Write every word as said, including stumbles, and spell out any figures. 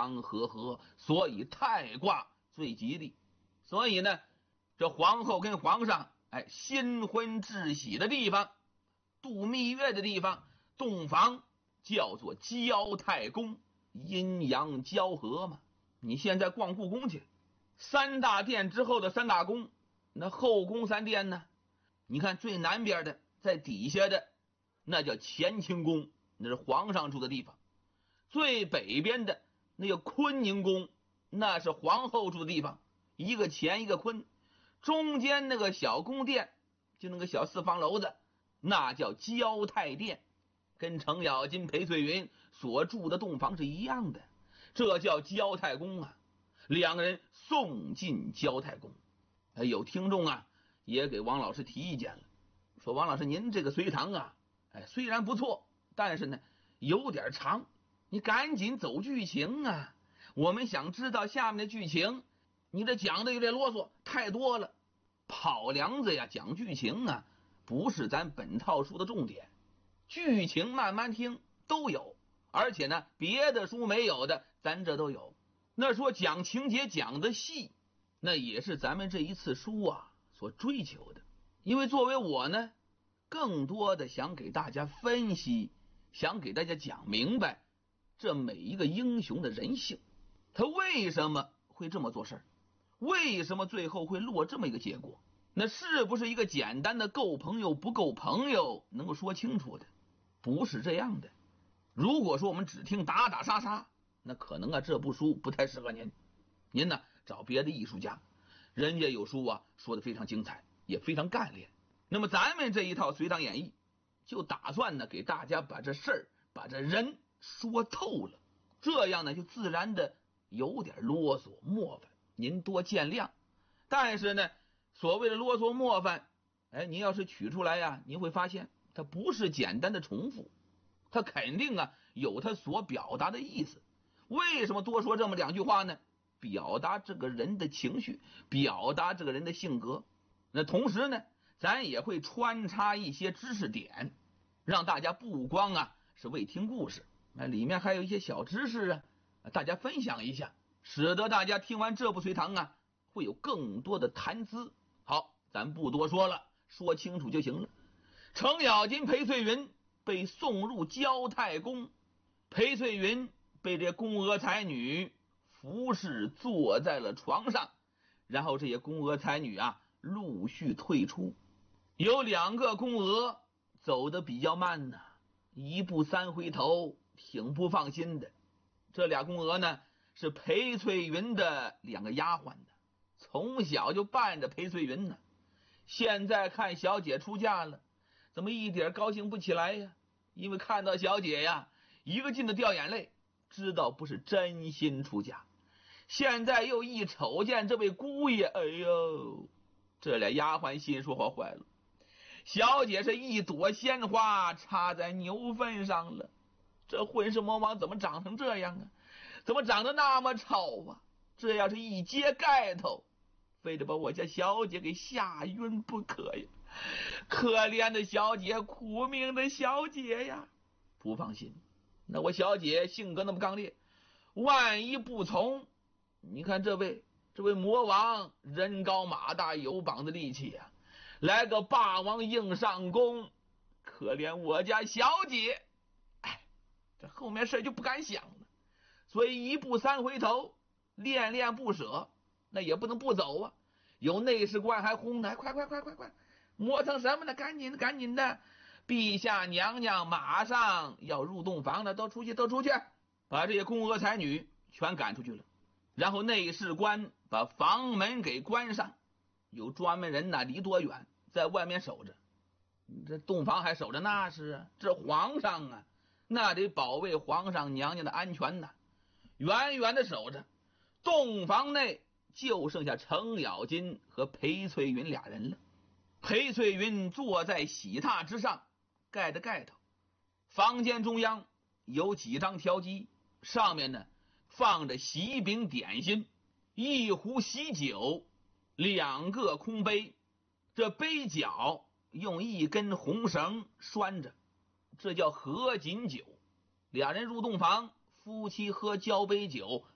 阳和合，所以太卦最吉利。所以呢，这皇后跟皇上哎新婚致喜的地方，度蜜月的地方，洞房叫做交太宫，阴阳交合嘛。你现在逛故宫去，三大殿之后的三大宫，那后宫三殿呢，你看最南边的在底下的那叫乾清宫，那是皇上住的地方。最北边的那个坤宁宫，那是皇后住的地方，一个乾一个坤。中间那个小宫殿，就那个小四方楼子，那叫交太殿，跟程咬金、裴翠云所住的洞房是一样的，这叫交太宫啊。两个人送进交太宫。哎，有听众啊也给王老师提意见了，说王老师您这个隋唐啊，哎虽然不错，但是呢有点长，你赶紧走剧情啊，我们想知道下面的剧情，你这讲的有点啰嗦，太多了。跑梁子呀讲剧情啊，不是咱本套书的重点，剧情慢慢听都有，而且呢别的书没有的咱这都有。那说讲情节讲的细，那也是咱们这一次书啊所追求的。因为作为我呢，更多的想给大家分析，想给大家讲明白这每一个英雄的人性，他为什么会这么做事，为什么最后会落这么一个结果，那是不是一个简单的够朋友不够朋友能够说清楚的？不是这样的。如果说我们只听打打杀杀，那可能啊这部书不太适合您，您呢找别的艺术家，人家有书啊说的非常精彩，也非常干练。那么咱们这一套隋唐演义就打算呢给大家把这事儿把这人说透了，这样呢就自然的有点啰嗦磨烦，您多见谅。但是呢所谓的啰嗦磨烦，哎，您要是取出来呀，您会发现它不是简单的重复，它肯定啊有它所表达的意思。为什么多说这么两句话呢？表达这个人的情绪，表达这个人的性格。那同时呢咱也会穿插一些知识点，让大家不光啊是为听故事，那里面还有一些小知识啊，大家分享一下，使得大家听完这部隋唐啊会有更多的谈资。好，咱不多说了，说清楚就行了。程咬金、裴翠云被送入交太宫，裴翠云被这宫娥才女服侍坐在了床上，然后这些宫娥才女啊陆续退出。有两个宫娥走得比较慢呢，一步三回头，挺不放心的。这俩宫娥呢是裴翠云的两个丫鬟的，从小就伴着裴翠云呢。现在看小姐出嫁了，怎么一点高兴不起来呀？因为看到小姐呀，一个劲的掉眼泪，知道不是真心出嫁。现在又一瞅见这位姑爷，哎呦，这俩丫鬟心说好坏了，小姐是一朵鲜花插在牛粪上了，这混世魔王怎么长成这样啊？怎么长得那么丑啊？这要是一揭盖头，非得把我家小姐给吓晕不可呀！可怜的小姐，苦命的小姐呀！不放心，那我小姐性格那么刚烈，万一不从，你看这位这位魔王人高马大，有膀子力气呀，来个霸王硬上弓，可怜我家小姐。哎，这后面事就不敢想了，所以一步三回头，恋恋不舍，那也不能不走啊。有内侍官还轰呢，快快快快快，磨蹭什么呢？赶紧的赶紧的，陛下娘娘马上要入洞房了，都出去都出去，把这些宫娥才女全赶出去了。然后内侍官把房门给关上，有专门人哪离多远在外面守着，这洞房还守着，那是啊，这皇上啊，那得保卫皇上娘娘的安全呐，远远的守着。洞房内就剩下程咬金和裴翠云俩人了。裴翠云坐在喜榻之上，盖着盖头，房间中央有几张条机，上面呢放着喜饼点心，一壶喜酒，两个空杯，这杯角用一根红绳拴着，这叫合卺酒。俩人入洞房，夫妻喝交杯酒，